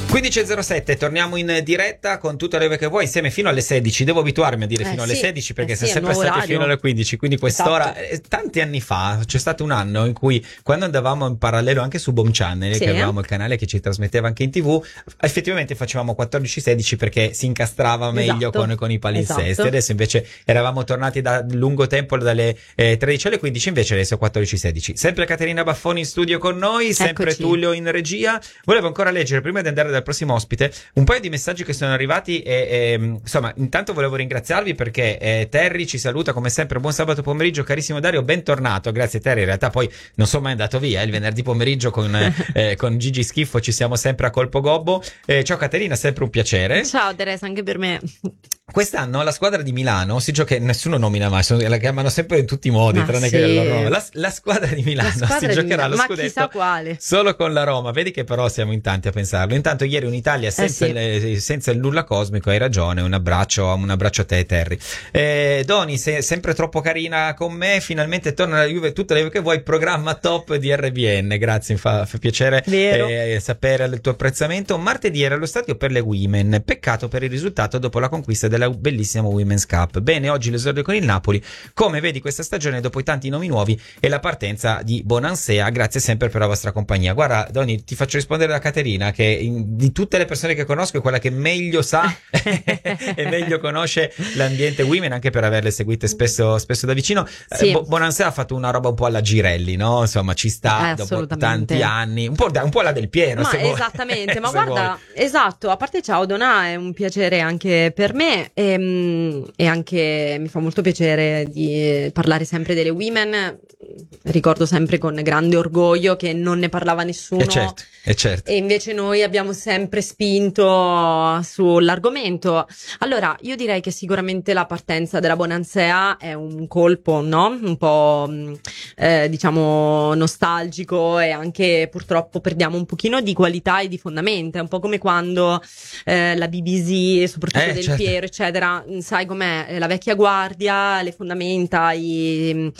15.07, torniamo in diretta con tutte le ore che vuoi, insieme fino alle 16. Devo abituarmi a dire fino alle 16 perché siamo sempre stati orario. fino alle 15, quindi quest'ora. Esatto. Tanti anni fa c'è stato un anno in cui, quando andavamo in parallelo anche su Boom Channel, che avevamo il canale che ci trasmetteva anche in TV, effettivamente facevamo 14-16 perché si incastrava meglio con i palinsesti. Esatto. Adesso invece eravamo tornati da lungo tempo dalle 13 alle 15, invece adesso 14-16. Sempre Caterina Baffoni in studio con noi, sempre Eccoci. Tullio in regia. Volevo ancora leggere, prima di andare dal prossimo ospite, un paio di messaggi che sono arrivati e insomma, intanto volevo ringraziarvi perché Terry ci saluta come sempre: buon sabato pomeriggio carissimo Dario, bentornato. Grazie Terry, in realtà poi non sono mai andato via, il venerdì pomeriggio con Gigi Schiffo ci siamo sempre a colpo gobbo. Ciao Caterina, sempre un piacere. Ciao Teresa, anche per me. Quest'anno la squadra di Milano si gioca, nessuno nomina mai, la chiamano sempre in tutti i modi, tranne che la Roma. La squadra di Milano si giocherà lo scudetto, chissà quale, solo con la Roma. Vedi che però siamo in tanti a pensarlo. Intanto ieri un'Italia senza il nulla cosmico, hai ragione. Un abbraccio a te Terry. Doni, sei sempre troppo carina con me, finalmente torna la Juve, tutte le Juve che vuoi, programma top di RBN. Grazie, mi fa piacere sapere il tuo apprezzamento. Martedì era lo stadio per le Women, peccato per il risultato dopo la conquista della bellissima Women's Cup. Bene, oggi l'esordio con il Napoli, come vedi questa stagione dopo i tanti nomi nuovi e la partenza di Bonansea. Grazie sempre per la vostra compagnia. Guarda Doni, ti faccio rispondere da Caterina, che di tutte le persone che conosco è quella che meglio sa e meglio conosce l'ambiente Women, anche per averle seguite spesso da vicino. Bonansea ha fatto una roba un po' alla Girelli, no? Insomma, ci sta dopo tanti anni, un po' la del Piero, ma esattamente, ma guarda, esatto, a parte ciao Donà, è un piacere anche per me e anche mi fa molto piacere di parlare sempre delle Women. Ricordo sempre con grande orgoglio che non ne parlava nessuno, certo. E invece noi abbiamo sempre spinto sull'argomento. Allora, io direi che sicuramente la partenza della Bonansea è un colpo, no? Un po' diciamo nostalgico, e anche purtroppo perdiamo un pochino di qualità e di fondamenta. È un po' come quando la BBC, soprattutto del Piero, eccetera, sai com'è, la vecchia guardia, le fondamenta, i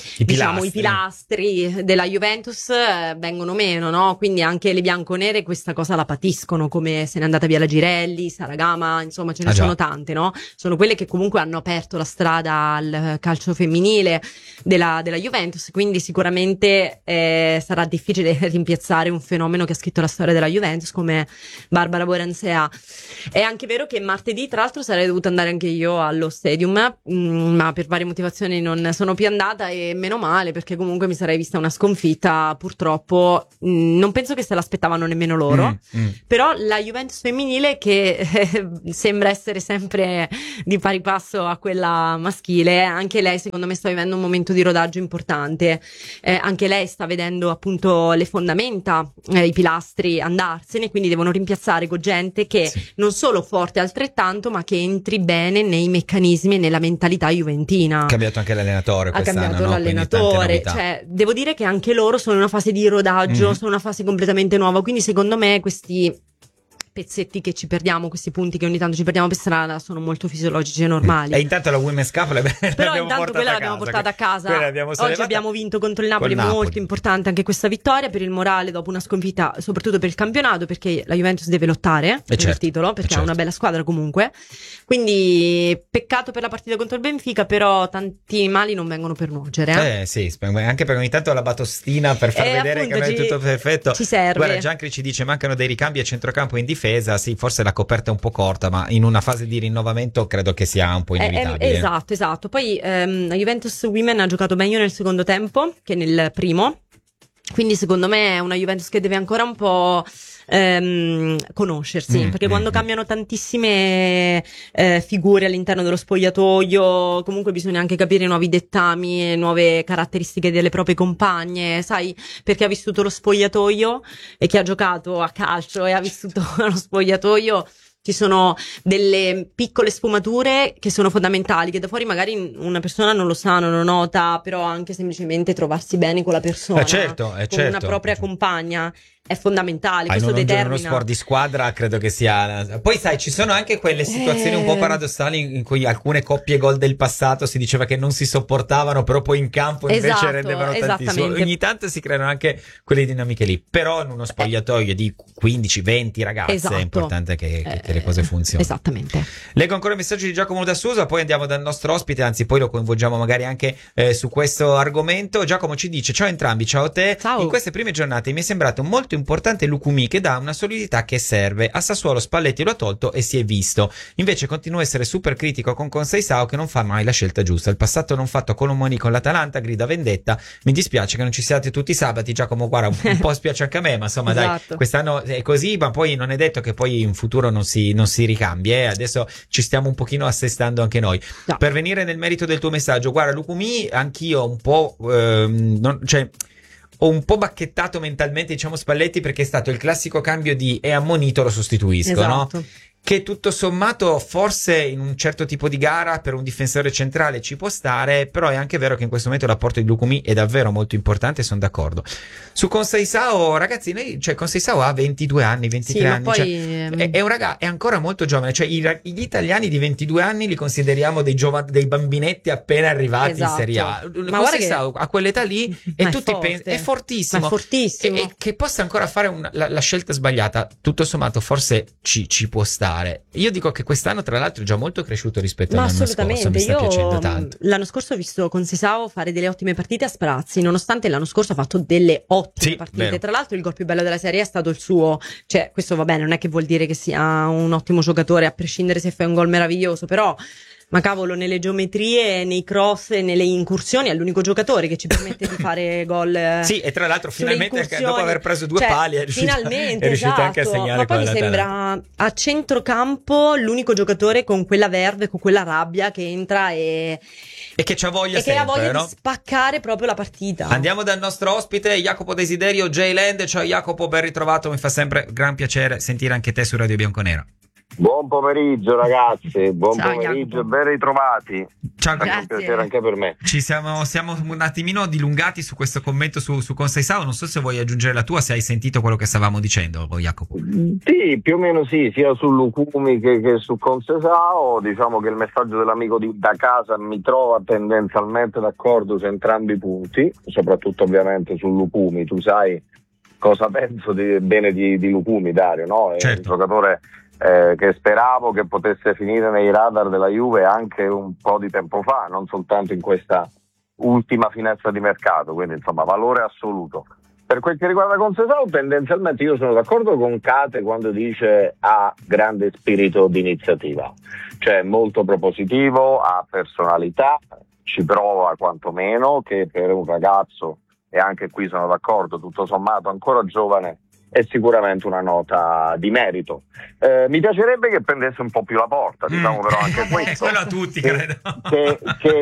pilastri della Juventus vengono meno, no? Quindi anche le bianconere questa cosa la patiscono, come se n'è andata via la Girelli, Saragama, insomma ce ne sono tante, no? Sono quelle che comunque hanno aperto la strada al calcio femminile della Juventus, quindi sicuramente sarà difficile rimpiazzare un fenomeno che ha scritto la storia della Juventus come Barbara Bonansea. È anche vero che martedì, tra l'altro, sarei dovuta andare anche io allo Stadium, ma per varie motivazioni non sono più andata, e meno male, perché comunque mi sarei vista una sconfitta, purtroppo. Non penso che se l'aspettavano nemmeno loro, però la Juventus femminile, che sembra essere sempre di pari passo a quella maschile, anche lei secondo me sta vivendo un momento di rodaggio importante. Anche lei sta vedendo appunto le fondamenta, i pilastri andarsene, quindi devono rimpiazzare con gente che non solo forte altrettanto, ma che entri bene nei meccanismi e nella mentalità juventina. Ha cambiato anche l'allenatore quest'anno, ha cambiato l'allenatore, cioè devo dire che anche loro sono in una fase di rodaggio, sono in una fase completamente nuova, quindi secondo me questi pezzetti che ci perdiamo, questi punti che ogni tanto ci perdiamo per strada, sono molto fisiologici e normali. E intanto la Women's Cup però intanto quella l'abbiamo portata a casa. Oggi abbiamo vinto contro il Napoli, molto importante anche questa vittoria per il morale dopo una sconfitta, soprattutto per il campionato, perché la Juventus deve lottare per il titolo, perché ha una bella squadra comunque. Quindi peccato per la partita contro il Benfica, però tanti mali non vengono per nuocere. Sì, anche perché ogni tanto la batostina per far vedere che non è tutto perfetto. Ci serve. Guarda, Giancri ci dice: mancano dei ricambi a centrocampo in difesa. Sì, forse la coperta è un po' corta, ma in una fase di rinnovamento credo che sia un po' inevitabile. Esatto. Poi la Juventus Women ha giocato meglio nel secondo tempo che nel primo, quindi secondo me è una Juventus che deve ancora un po' conoscersi, perché quando cambiano tantissime figure all'interno dello spogliatoio, comunque bisogna anche capire nuovi dettami e nuove caratteristiche delle proprie compagne, sai, perché ha vissuto lo spogliatoio e chi ha giocato a calcio e ha vissuto lo spogliatoio, ci sono delle piccole sfumature che sono fondamentali, che da fuori magari una persona non lo sa, non lo nota, però anche semplicemente trovarsi bene con la persona, con una propria compagna. è fondamentale, questo in determina uno sport di squadra credo che sia. Poi sai, ci sono anche quelle situazioni un po' paradossali in cui alcune coppie gol del passato si diceva che non si sopportavano, però poi in campo invece rendevano tantissimo. Ogni tanto si creano anche quelle dinamiche lì, però in uno spogliatoio di 15-20 ragazze è importante che le cose funzionino. Esattamente. Leggo ancora il messaggio di Giacomo da Susa, poi andiamo dal nostro ospite, anzi poi lo coinvolgiamo magari anche su questo argomento. Giacomo ci dice: ciao entrambi, ciao a te. Ciao. In queste prime giornate mi è sembrato molto importante Lucumi, che dà una solidità che serve. A Sassuolo Spalletti lo ha tolto e si è visto. Invece continuo a essere super critico con Conceição, che non fa mai la scelta giusta. Il passato non fatto con Colomoni con l'Atalanta grida vendetta. Mi dispiace che non ci siate tutti i sabati. Giacomo, guarda, un po' spiace anche a me, ma insomma esatto. Dai, quest'anno è così, ma poi non è detto che poi in futuro non si ricambi. Adesso ci stiamo un pochino assestando anche noi. No. Per venire nel merito del tuo messaggio, guarda, Lucumi, anch'io un po' ho un po' bacchettato mentalmente, diciamo, Spalletti, perché è stato il classico cambio di è ammonito, lo sostituisco, esatto. no? Che tutto sommato forse in un certo tipo di gara per un difensore centrale ci può stare, però è anche vero che in questo momento l'apporto di Lucumi è davvero molto importante, sono d'accordo. Su Conceição, ragazzi, Conceição ha 22 anni, 23 anni, poi è un ragazzo, è ancora molto giovane, cioè gli italiani di 22 anni li consideriamo dei bambinetti appena arrivati in Serie A. Ma Conceição a quell'età lì e tutti pensano, è fortissimo, ma è fortissimo. E che possa ancora fare la scelta sbagliata, tutto sommato forse ci può stare. Io dico che quest'anno tra l'altro è già molto cresciuto rispetto all'anno scorso, mi sta piacendo tanto. L'anno scorso ho visto Conceição fare delle ottime partite a sprazzi, nonostante l'anno scorso ha fatto delle ottime partite. Vero. Tra l'altro il gol più bello della serie è stato il suo, cioè questo va bene, non è che vuol dire che sia un ottimo giocatore a prescindere se fai un gol meraviglioso, però ma cavolo, nelle geometrie, nei cross e nelle incursioni è l'unico giocatore che ci permette di fare gol. Sì, e tra l'altro finalmente dopo aver preso due pali è riuscito anche a segnare. Ma poi mi sembra a centrocampo l'unico giocatore con quella verve, con quella rabbia che entra e che c'ha voglia e sempre, che ha voglia no? di spaccare proprio la partita. Andiamo dal nostro ospite Jacopo Desiderio J-Land. Ciao Jacopo, ben ritrovato, mi fa sempre gran piacere sentire anche te su Radio Bianconera. Buon pomeriggio ragazzi, buon Ciao, pomeriggio, Jacopo. ben ritrovati. Ciao, è un piacere anche per me. Siamo un attimino dilungati su questo commento su Conceição, non so se vuoi aggiungere la tua, se hai sentito quello che stavamo dicendo, Jacopo. Sì, più o meno sì, sia su Lucumi che su Conceição. Diciamo che il messaggio dell'amico da casa mi trova tendenzialmente d'accordo su entrambi i punti, soprattutto ovviamente su Lucumi. Tu sai cosa penso bene di Lucumi, Dario, no? È un giocatore che speravo che potesse finire nei radar della Juve anche un po' di tempo fa, non soltanto in questa ultima finestra di mercato, quindi insomma valore assoluto. Per quel che riguarda Conceição, tendenzialmente io sono d'accordo con Cate quando dice ha grande spirito di iniziativa, cioè molto propositivo, ha personalità, ci prova quantomeno, che per un ragazzo, e anche qui sono d'accordo, tutto sommato ancora giovane, è sicuramente una nota di merito. Mi piacerebbe che prendesse un po' più la porta, diciamo, però anche questo. Quello a tutti, credo. Che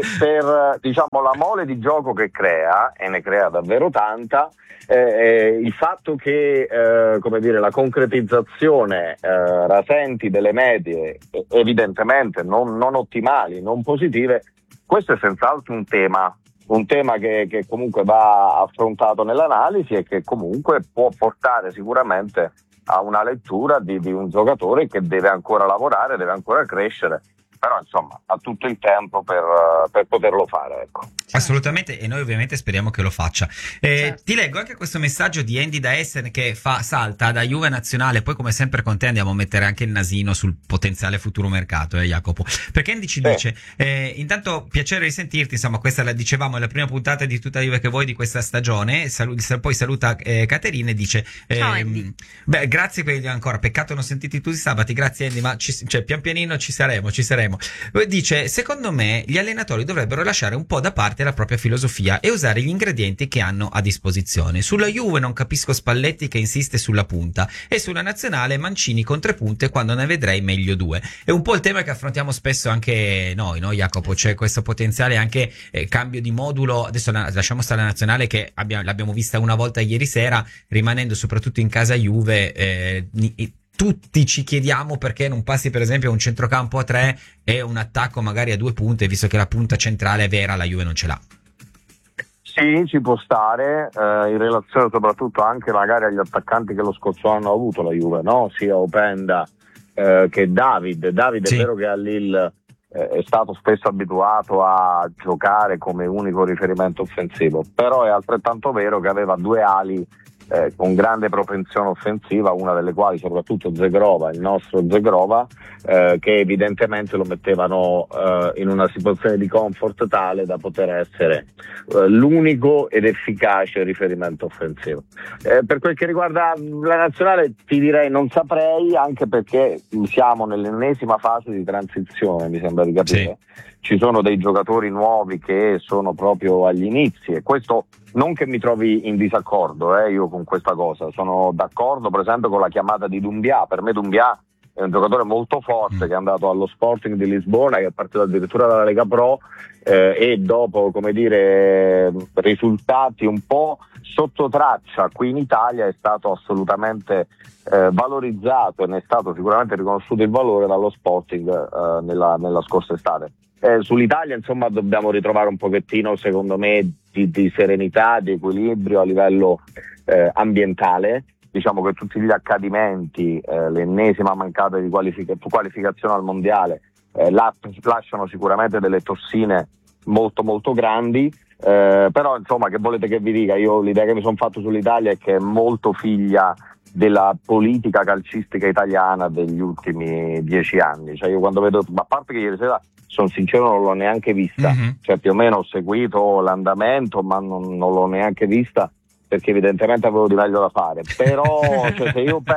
per diciamo la mole di gioco che crea, e ne crea davvero tanta, il fatto che come dire, la concretizzazione rasenti delle medie, evidentemente non ottimali, non positive, questo è senz'altro un tema che comunque va affrontato nell'analisi e che comunque può portare sicuramente a una lettura di un giocatore che deve ancora lavorare, deve ancora crescere, però insomma ha tutto il tempo per poterlo fare, ecco. Assolutamente, e noi ovviamente speriamo che lo faccia. Certo. Ti leggo anche questo messaggio di Andy da Essen che salta da Juve nazionale, poi come sempre con te andiamo a mettere anche il nasino sul potenziale futuro mercato, Jacopo, perché Andy ci dice intanto piacere di sentirti, insomma questa la dicevamo è la prima puntata di Tutta Juve che vuoi di questa stagione, poi saluta Caterina e dice ciao Andy. Grazie ancora, peccato non sentiti tutti i sabati, grazie Andy, ma pian pianino ci saremo. Dice, secondo me gli allenatori dovrebbero lasciare un po' da parte la propria filosofia e usare gli ingredienti che hanno a disposizione. Sulla Juve non capisco Spalletti che insiste sulla punta e sulla nazionale Mancini con 3 punte quando ne vedrei meglio 2. È un po' il tema che affrontiamo spesso anche noi, no Jacopo? C'è questo potenziale anche cambio di modulo. Adesso lasciamo stare la nazionale che l'abbiamo vista una volta ieri sera, rimanendo soprattutto in casa Juve, tutti ci chiediamo perché non passi per esempio a un centrocampo a 3 e un attacco magari a 2 punte, visto che la punta centrale vera la Juve non ce l'ha. Sì, ci può stare, in relazione soprattutto anche magari agli attaccanti che lo scorso anno ha avuto la Juve, no? Sia Openda che David. Sì. È vero che a Lille è stato spesso abituato a giocare come unico riferimento offensivo, però è altrettanto vero che aveva due ali con grande propensione offensiva, una delle quali soprattutto Zegrova, il nostro Zegrova, che evidentemente lo mettevano in una situazione di comfort tale da poter essere l'unico ed efficace riferimento offensivo. Per quel che riguarda la nazionale ti direi non saprei, anche perché siamo nell'ennesima fase di transizione, mi sembra di capire. Sì. Ci sono dei giocatori nuovi che sono proprio agli inizi, e questo non che mi trovi in disaccordo io con questa cosa, sono d'accordo per esempio con la chiamata di Doumbia. Per me Doumbia è un giocatore molto forte che è andato allo Sporting di Lisbona, che è partito addirittura dalla Lega Pro e dopo, come dire, risultati un po' sotto traccia qui in Italia è stato assolutamente valorizzato, e ne è stato sicuramente riconosciuto il valore dallo Sporting nella scorsa estate. Sull'Italia insomma dobbiamo ritrovare un pochettino, secondo me, di serenità, di equilibrio a livello ambientale. Diciamo che tutti gli accadimenti, l'ennesima mancata di qualificazione al mondiale, lasciano sicuramente delle tossine molto molto grandi, però insomma, che volete che vi dica, io l'idea che mi sono fatto sull'Italia è che è molto figlia della politica calcistica italiana degli ultimi 10 anni. Cioè io quando vedo, a parte che ieri sera sono sincero non l'ho neanche vista, cioè più o meno ho seguito l'andamento ma non l'ho neanche vista, perché evidentemente avevo di meglio da fare. Però cioè, se io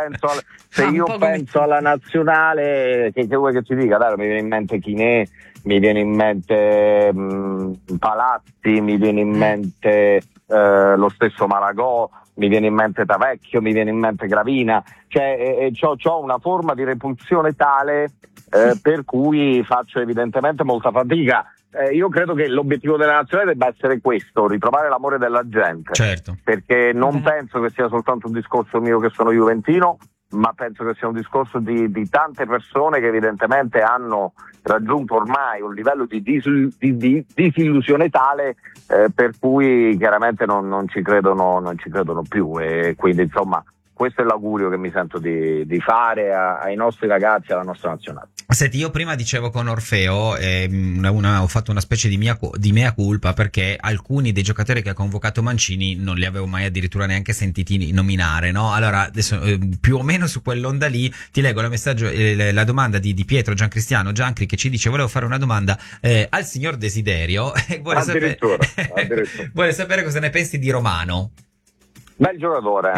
penso alla nazionale, che vuoi che ti dica? Dai, mi viene in mente Chinè, mi viene in mente Palazzi, mi viene in mente lo stesso Malagò, mi viene in mente Tavecchio, mi viene in mente Gravina, cioè c'ho una forma di repulsione tale per cui faccio evidentemente molta fatica. Io credo che l'obiettivo della nazionale debba essere questo, ritrovare l'amore della gente. Certo. Perché non penso che sia soltanto un discorso mio che sono juventino, ma penso che sia un discorso di tante persone che evidentemente hanno raggiunto ormai un livello di disillusione tale per cui chiaramente non ci credono più, e quindi insomma questo è l'augurio che mi sento di fare ai nostri ragazzi, alla nostra nazionale. Senti, io prima dicevo con Orfeo, ho fatto una specie di mea culpa, perché alcuni dei giocatori che ha convocato Mancini non li avevo mai addirittura neanche sentiti nominare, no? Allora, adesso più o meno su quell'onda lì ti leggo la domanda di Pietro Giancristiano Giancri, che ci dice: volevo fare una domanda al signor Desiderio, e vuole sapere cosa ne pensi di Romano. Bel giocatore,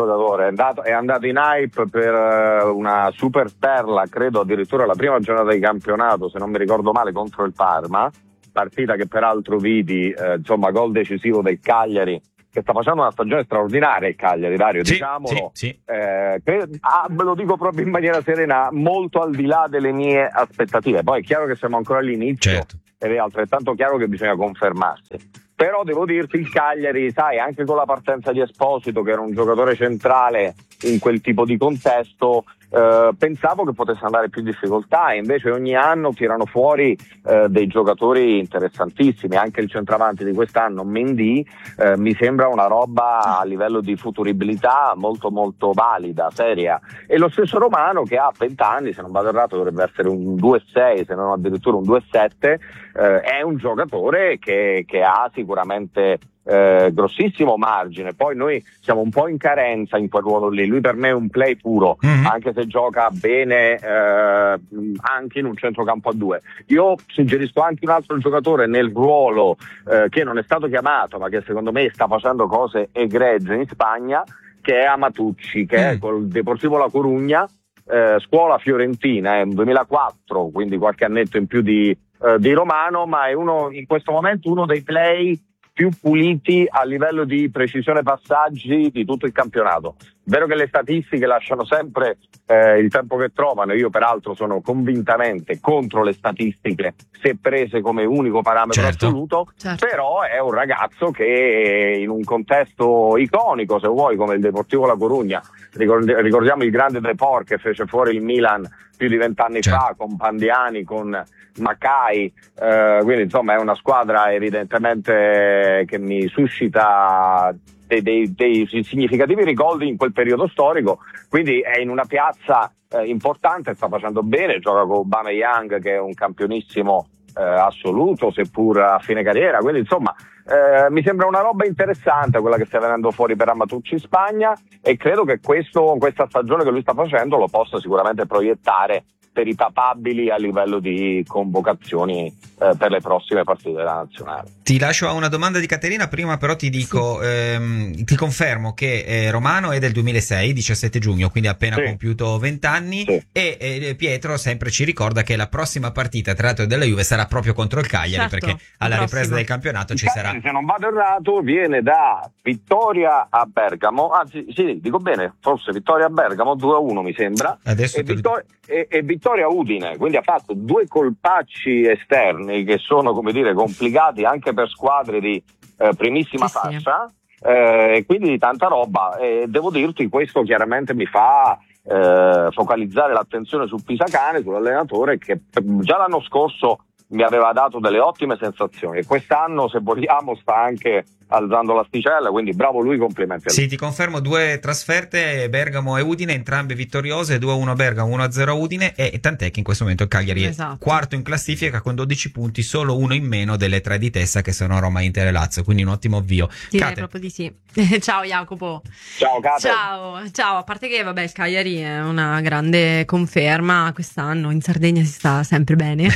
è andato in hype per una super perla, credo addirittura la prima giornata di campionato, se non mi ricordo male, contro il Parma, partita che peraltro vidi, gol decisivo del Cagliari, che sta facendo una stagione straordinaria il Cagliari, Dario, sì, diciamolo. Sì. Ve lo dico proprio in maniera serena, molto al di là delle mie aspettative. Poi è chiaro che siamo ancora all'inizio, certo, ed è altrettanto chiaro che bisogna confermarsi. Però devo dirti, il Cagliari, sai, anche con la partenza di Esposito, che era un giocatore centrale in quel tipo di contesto, pensavo che potesse andare più in difficoltà, e invece ogni anno tirano fuori dei giocatori interessantissimi. Anche il centravanti di quest'anno, Mendy, mi sembra una roba a livello di futuribilità molto molto valida, seria. E lo stesso Romano, che ha 20 anni, se non vado errato dovrebbe essere un 2,6, se non addirittura un 2,7, è un giocatore che ha sicuramente grossissimo margine. Poi noi siamo un po' in carenza in quel ruolo lì. Lui per me è un play puro, anche se gioca bene anche in un centrocampo a due. Io suggerisco anche un altro giocatore nel ruolo che non è stato chiamato, ma che secondo me sta facendo cose egregie in Spagna, che è Amatucci, che è col Deportivo La Corugna, scuola fiorentina, è un 2004, quindi qualche annetto in più di Romano, ma è in questo momento uno dei play più puliti a livello di precisione passaggi di tutto il campionato. Vero che le statistiche lasciano sempre il tempo che trovano, io peraltro sono convintamente contro le statistiche se prese come unico parametro assoluto, però è un ragazzo che in un contesto iconico, se vuoi, come il Deportivo La Corugna, ricordiamo il grande Depor che fece fuori il Milan più di 20 anni fa, con Pandiani, con Macai, quindi insomma è una squadra evidentemente che mi suscita dei significativi ricordi in quel periodo storico, quindi è in una piazza importante, sta facendo bene, gioca con Aubameyang che è un campionissimo assoluto, seppur a fine carriera, quindi insomma mi sembra una roba interessante quella che sta venendo fuori per Amatucci in Spagna, e credo che questa stagione che lui sta facendo lo possa sicuramente proiettare per i papabili a livello di convocazioni per le prossime partite della nazionale. Ti lascio a una domanda di Caterina, prima però ti dico, ti confermo che Romano è del 2006, 17 giugno, quindi ha appena compiuto 20 anni, e Pietro sempre ci ricorda che la prossima partita tra l'altro della Juve sarà proprio contro il Cagliari, perché alla ripresa del campionato ci sarà. Se non vado errato viene da Vittoria a Bergamo, anzi sì, dico bene, forse Vittoria a Bergamo 2-1 mi sembra, adesso e Vittoria Udine, quindi ha fatto due colpacci esterni che sono, come dire, complicati anche per squadre di primissima fascia, e quindi di tanta roba, e devo dirti questo chiaramente mi fa focalizzare l'attenzione su Pisacane, sull'allenatore che già l'anno scorso mi aveva dato delle ottime sensazioni, e quest'anno, se vogliamo, sta anche alzando l'asticella, quindi bravo lui, complimenti a lui. Sì, ti confermo 2 trasferte, Bergamo e Udine, entrambe vittoriose, 2-1 Bergamo, 1-0 Udine, e tant'è che in questo momento il Cagliari è quarto in classifica con 12 punti, solo uno in meno delle 3 di testa che sono Roma, Inter e Lazio, quindi un ottimo avvio. Direi proprio di sì. Ciao Jacopo. Ciao Kate. Ciao, a parte che vabbè, il Cagliari è una grande conferma quest'anno, in Sardegna si sta sempre bene.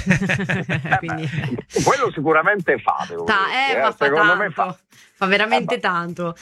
Quindi quello sicuramente fa, secondo me fa veramente tanto.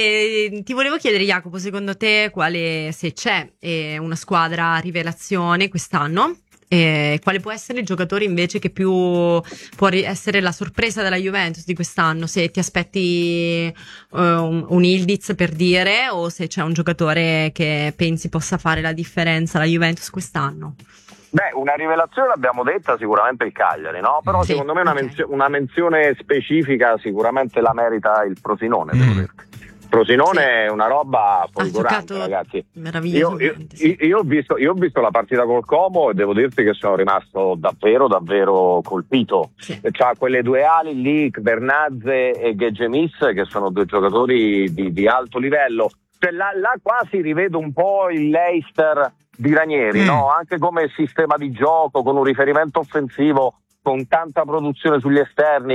E ti volevo chiedere, Jacopo, secondo te se c'è una squadra rivelazione quest'anno, quale può essere il giocatore invece che più può essere la sorpresa della Juventus di quest'anno? Se ti aspetti un Ildiz, per dire, o se c'è un giocatore che pensi possa fare la differenza alla Juventus quest'anno? Beh, una rivelazione l'abbiamo detta, sicuramente il Cagliari, no? Però secondo me una menzione specifica sicuramente la merita il Frosinone, devo dire. Frosinone è una roba folgorante, ragazzi. Meravigliosamente. Io ho visto la partita col Como e devo dirti che sono rimasto davvero colpito. C'ha quelle 2 ali lì, Bernazze e Gedgemis, che sono 2 giocatori di alto livello. Cioè, là quasi rivedo un po' il Leicester di Ranieri, no? Anche come sistema di gioco, con un riferimento offensivo, con tanta produzione sugli esterni.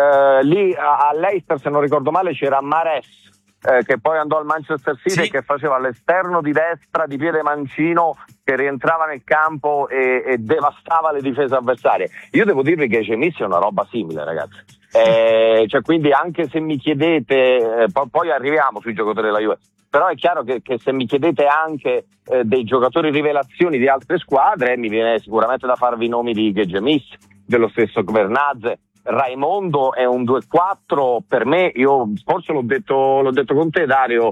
Lì a Leicester, se non ricordo male, c'era Mahrez, che poi andò al Manchester City e che faceva all'esterno di destra di piede mancino, che rientrava nel campo e devastava le difese avversarie. Io devo dirvi che Gemissi è una roba simile, ragazzi. Cioè, quindi anche se mi chiedete, poi arriviamo sui giocatori della Juve, però è chiaro che se mi chiedete anche dei giocatori rivelazioni di altre squadre, mi viene sicuramente da farvi i nomi di Gedgemis, dello stesso Bernazze. Raimondo è un 2-4 per me, io forse l'ho detto con te, Dario,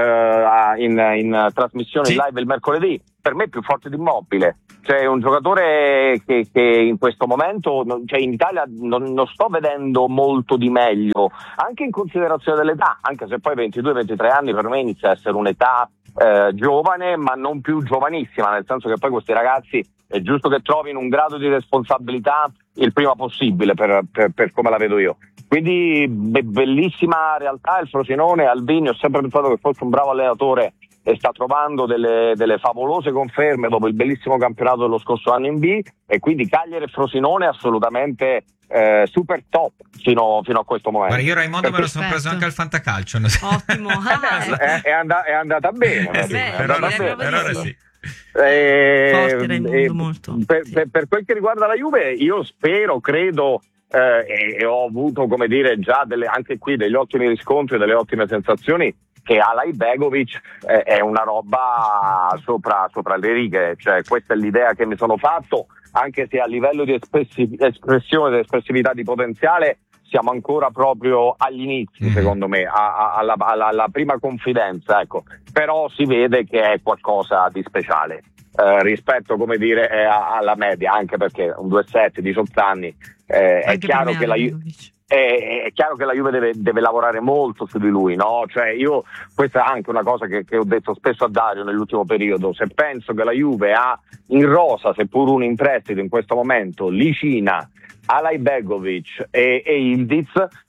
in trasmissione live il mercoledì, per me è più forte di Immobile. Cioè, un giocatore che in questo momento, cioè in Italia non sto vedendo molto di meglio, anche in considerazione dell'età, anche se poi 22-23 anni per me inizia a essere un'età giovane, ma non più giovanissima, nel senso che poi questi ragazzi è giusto che trovino un grado di responsabilità il prima possibile, per come la vedo io. Quindi bellissima realtà il Frosinone. Albini, ho sempre pensato che fosse un bravo allenatore e sta trovando delle favolose conferme dopo il bellissimo campionato dello scorso anno in B, e quindi Cagliari e Frosinone assolutamente super top fino a questo momento. Guarda, io Raimondo me lo sono preso anche al fantacalcio. Ottimo. È andata bene. Per ora sì. Molto. Per quel che riguarda la Juve, io credo e ho avuto, come dire, già anche qui degli ottimi riscontri, delle ottime sensazioni, che Alay Begovic è una roba sopra le righe. Cioè, questa è l'idea che mi sono fatto, anche se a livello di espressione, di espressività, di potenziale siamo ancora proprio agli inizi, secondo me, alla prima confidenza, ecco. Però si vede che è qualcosa di speciale rispetto, come dire, alla media, anche perché un 2,7, 18 anni, è chiaro che è chiaro che la Juve deve lavorare molto su di lui, no? Cioè questa è anche una cosa che ho detto spesso a Dario nell'ultimo periodo. Se penso che la Juve ha in rosa, seppur un in prestito in questo momento, Licina, Alajbegovic e Ildiz,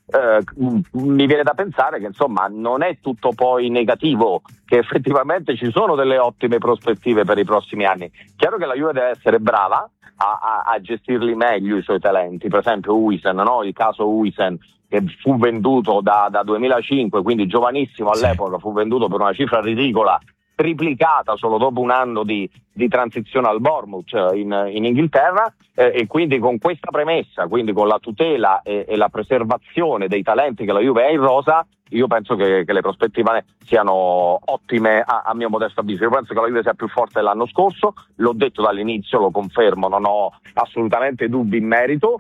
mi viene da pensare che insomma non è tutto poi negativo, che effettivamente ci sono delle ottime prospettive per i prossimi anni. Chiaro che la Juve deve essere brava a gestirli meglio i suoi talenti, per esempio Huijsen, no? Il caso Huijsen, che fu venduto da 2005, quindi giovanissimo all'epoca, fu venduto per una cifra ridicola, triplicata solo dopo un anno di transizione al Bournemouth in Inghilterra, e quindi con questa premessa, quindi con la tutela e la preservazione dei talenti che la Juve ha in rosa, io penso che le prospettive siano ottime a mio modesto avviso. Io penso che la Juve sia più forte dell'anno scorso, l'ho detto dall'inizio, lo confermo, non ho assolutamente dubbi in merito,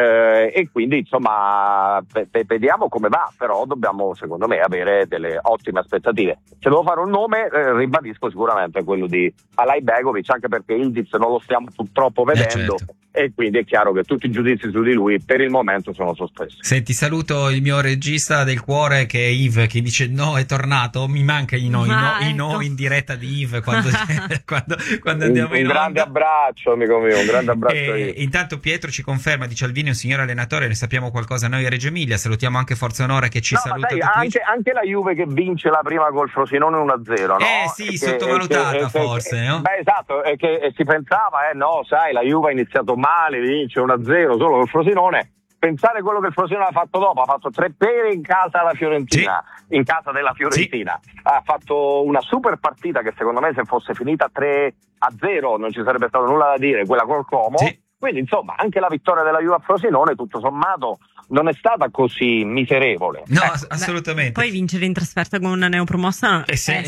e quindi insomma vediamo come va, però dobbiamo secondo me avere delle ottime aspettative. Se devo fare un nome, ribadisco sicuramente quello di Alajbegovic, anche perché Ildiz non lo stiamo purtroppo vedendo, certo. E quindi è chiaro che tutti i giudizi su di lui per il momento sono sospesi. Senti, saluto il mio regista del cuore, che è Yves, che dice no, è tornato, mi manca i no in diretta di Yves quando andiamo in onda. Un grande abbraccio, amico mio, un grande abbraccio. Intanto Pietro ci conferma, dice Alvini è un signor allenatore, ne sappiamo qualcosa noi a Reggio Emilia, salutiamo anche Forza Onore che ci saluta. Sai, anche la Juve che vince la prima col Frosinone 1-0, no? Sì, sottovalutata forse, no? Beh, esatto, che si pensava, no, sai, la Juve ha iniziato male, vince 1-0 solo col Frosinone. Pensare quello che il Frosinone ha fatto dopo, ha fatto 3 pere in casa alla Fiorentina, in casa della Fiorentina, ha fatto una super partita che secondo me se fosse finita 3-0 non ci sarebbe stato nulla da dire, quella col Como. Quindi insomma anche la vittoria della Juve a Frosinone tutto sommato non è stata così miserevole. No, assolutamente. Poi vincere in trasferta con una neopromossa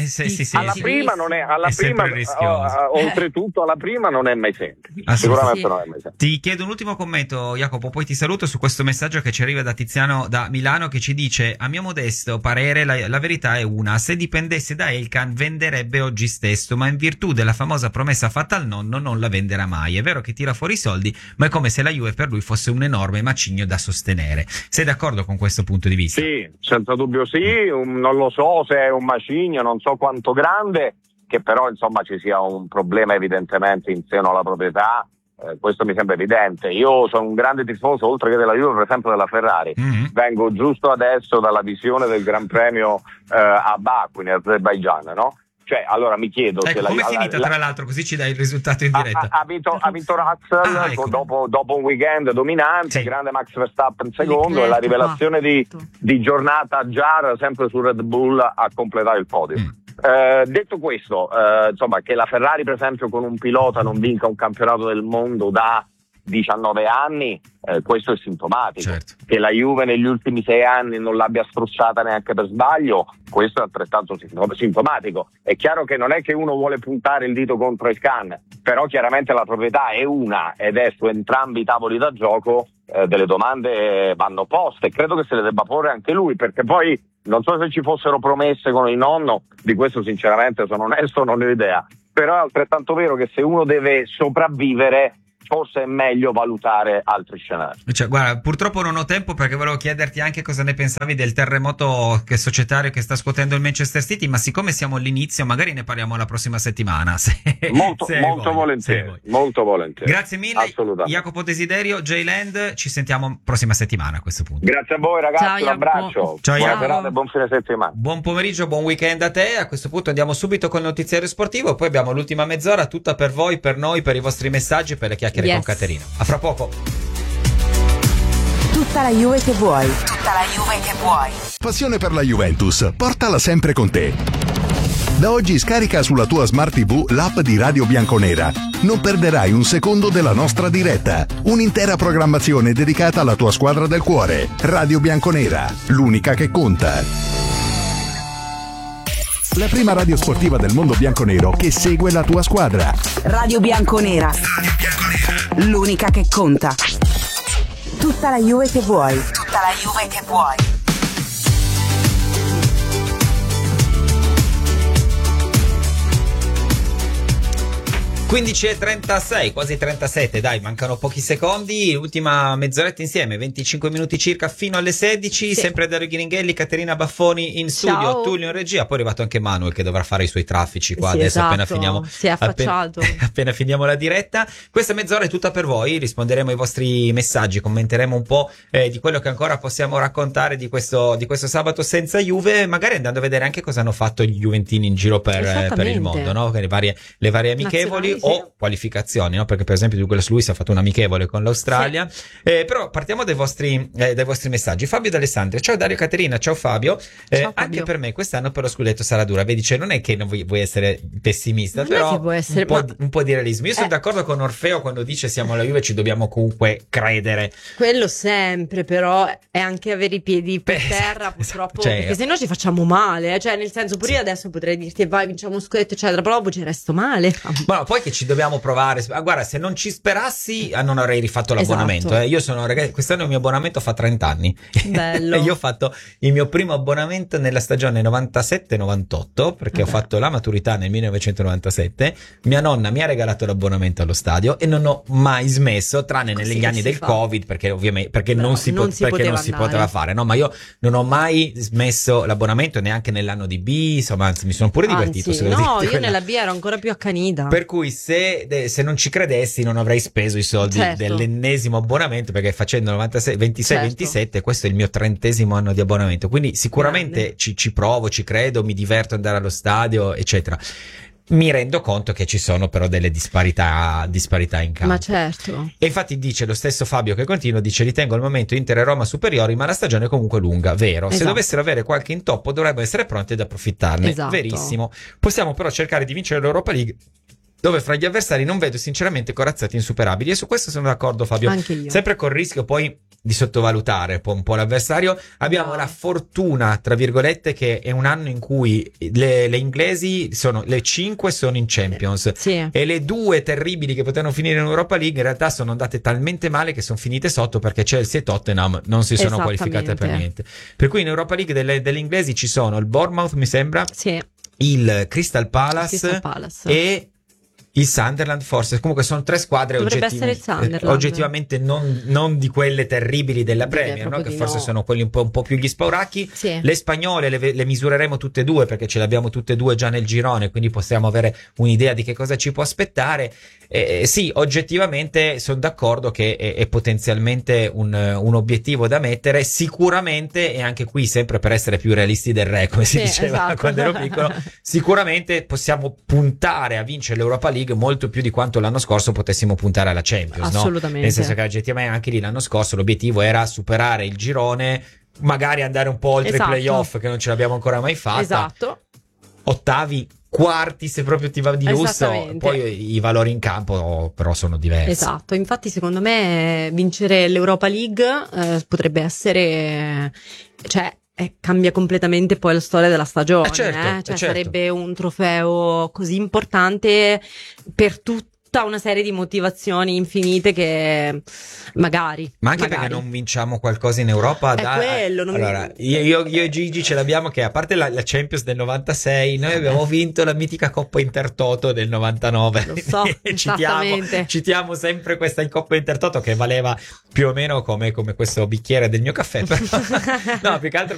alla prima non è rischioso. Oltretutto alla prima non è mai semplice. Sicuramente non è mai semplice. Ti chiedo un ultimo commento, Jacopo, poi ti saluto, su questo messaggio che ci arriva da Tiziano da Milano, che ci dice: a mio modesto parere la verità è una, se dipendesse da Elkan venderebbe oggi stesso, ma in virtù della famosa promessa fatta al nonno non la venderà mai. È vero che tira fuori i soldi, ma è come se la Juve per lui fosse un enorme macigno da sostenere. Sei d'accordo con questo punto di vista? Sì, senza dubbio sì, non lo so se è un macigno, non so quanto grande, che però insomma ci sia un problema evidentemente in seno alla proprietà, questo mi sembra evidente. Io sono un grande tifoso, oltre che della Juve, per esempio della Ferrari. Vengo giusto adesso dalla visione del Gran Premio a Baku in Azerbaigian, no? Cioè, allora mi chiedo se come è finita tra l'altro, così ci dai il risultato in diretta. Ha vinto Russell dopo un weekend dominante, grande Max Verstappen secondo, e la rivelazione di giornata Jar sempre su Red Bull a completare il podio. Detto questo, insomma, che la Ferrari per esempio con un pilota non vinca un campionato del mondo da 19 anni, questo è sintomatico. Certo. Che la Juve negli ultimi 6 anni non l'abbia spruzzata neanche per sbaglio, questo è altrettanto sintomatico. È chiaro che non è che uno vuole puntare il dito contro il can, però chiaramente la proprietà è una ed è su entrambi i tavoli da gioco, delle domande vanno poste, e credo che se le debba porre anche lui, perché poi non so se ci fossero promesse con il nonno, di questo sinceramente sono onesto, non ho idea, però è altrettanto vero che se uno deve sopravvivere forse è meglio valutare altri scenari. Cioè, guarda, purtroppo non ho tempo, perché volevo chiederti anche cosa ne pensavi del terremoto societario che sta scuotendo il Manchester City, ma siccome siamo all'inizio magari ne parliamo la prossima settimana. Molto volentieri. Grazie mille Jacopo Desiderio, J-Land, ci sentiamo prossima settimana a questo punto. Grazie a voi ragazzi, un abbraccio. Ciao, buona serata e buon fine settimana. Buon pomeriggio, buon weekend a te. A questo punto andiamo subito col notiziario sportivo, poi abbiamo l'ultima mezz'ora tutta per voi, per noi, per i vostri messaggi, per le chiacchiere con Caterina. A fra poco. Tutta la Juve che vuoi. Passione per la Juventus, portala sempre con te. Da oggi scarica sulla tua Smart TV l'app di Radio Bianconera. Non perderai un secondo della nostra diretta. Un'intera programmazione dedicata alla tua squadra del cuore. Radio Bianconera, l'unica che conta. La prima radio sportiva del mondo bianconero che segue la tua squadra. Radio Bianconera. L'unica che conta. Tutta la Juve che vuoi. tutta la Juve che vuoi. 15:36, quasi 37, dai, mancano pochi secondi, ultima mezz'oretta insieme, 25 minuti circa fino alle 16, sì. Sempre Dario Ghiringhelli, Caterina Baffoni in studio, ciao. Tullio in regia, poi è arrivato anche Manuel che dovrà fare i suoi traffici qua, sì, adesso esatto. Si è affacciato. Appena finiamo la diretta. Questa mezz'ora è tutta per voi, risponderemo ai vostri messaggi, commenteremo un po' di quello che ancora possiamo raccontare di questo sabato senza Juve, magari andando a vedere anche cosa hanno fatto gli juventini in giro per il mondo, no? Le varie amichevoli o qualificazioni, no? Perché per esempio Douglas Luiz ha fatto un amichevole con l'Australia, sì. Però partiamo dai vostri messaggi. Fabio D'Alessandria, ciao Dario, Caterina, ciao Fabio. Ciao, Fabio. Anche per me quest'anno per lo scudetto sarà dura, vedi, cioè non è che non vuoi essere pessimista, non però un po' di realismo. Io sono d'accordo con Orfeo quando dice siamo alla Juve, ci dobbiamo comunque credere, quello sempre, però è anche avere i piedi per terra, purtroppo, cioè, perché se no ci facciamo male, cioè nel senso pure io adesso potrei dirti vai vinciamo uno scudetto eccetera, però dopo ci resto male. Ma poi che ci dobbiamo provare, guarda, se non ci sperassi non avrei rifatto l'abbonamento, esatto. Io sono, ragazzi, quest'anno il mio abbonamento fa 30 anni. Bello. Io ho fatto il mio primo abbonamento nella stagione 97-98 perché ho fatto la maturità nel 1997, mia nonna mi ha regalato l'abbonamento allo stadio e non ho mai smesso, tranne negli anni del Covid, perché ovviamente non si poteva fare, no? Ma io non ho mai smesso l'abbonamento, neanche nell'anno di B, insomma, anzi mi sono pure divertito. No, io nella B ero ancora più accanita. Per cui se non ci credessi non avrei speso i soldi dell'ennesimo abbonamento, perché facendo 26-27 questo è il mio 30° anno di abbonamento, quindi sicuramente ci provo, ci credo, mi diverto ad andare allo stadio eccetera. Mi rendo conto che ci sono però delle disparità in campo. Ma certo. E infatti dice lo stesso Fabio che continua, dice ritengo al momento Inter e Roma superiori, ma la stagione è comunque lunga, vero. Esatto. Se dovessero avere qualche intoppo dovrebbero essere pronti ad approfittarne, esatto. Verissimo. Possiamo però cercare di vincere l'Europa League, dove fra gli avversari non vedo sinceramente corazzati insuperabili, e su questo sono d'accordo Fabio. Anche io. Sempre col rischio poi di sottovalutare un po' l'avversario. Abbiamo la fortuna, tra virgolette, che è un anno in cui le inglesi le 5 sono in Champions, sì. E le 2 terribili che potevano finire in Europa League in realtà sono andate talmente male che sono finite sotto, perché Chelsea e Tottenham non si sono qualificate per niente. Per cui in Europa League delle inglesi ci sono il Bournemouth, mi sembra, sì. Il Crystal Palace. E il Sunderland, forse. Comunque sono 3 squadre oggettivamente non di quelle terribili della Premier, no? Che forse sono quelli un po' più gli spauracchi, sì. Le spagnole le misureremo tutte e due perché ce le abbiamo tutte e due già nel girone, quindi possiamo avere un'idea di che cosa ci può aspettare. Sì, oggettivamente sono d'accordo che è potenzialmente un obiettivo da mettere, sicuramente, e anche qui sempre per essere più realisti del re, come si diceva, esatto. Quando ero piccolo, sicuramente possiamo puntare a vincere l'Europa League molto più di quanto l'anno scorso potessimo puntare alla Champions, assolutamente, no? Nel senso che oggettivamente anche lì l'anno scorso l'obiettivo era superare il girone, magari andare un po' oltre, esatto. I playoff, che non ce l'abbiamo ancora mai fatta, esatto. Ottavi, quarti se proprio ti va di lusso, poi i valori in campo però sono diversi. Esatto, infatti secondo me vincere l'Europa League potrebbe essere, cioè cambia completamente poi la storia della stagione, certo. Sarebbe un trofeo così importante per tutti, una serie di motivazioni infinite che magari perché non vinciamo qualcosa in Europa allora io e Gigi ce l'abbiamo, che a parte la Champions del 96 noi abbiamo vinto la mitica Coppa Intertoto del 99. Lo so, citiamo sempre questa Coppa Intertoto che valeva più o meno come questo bicchiere del mio caffè, però no, più che altro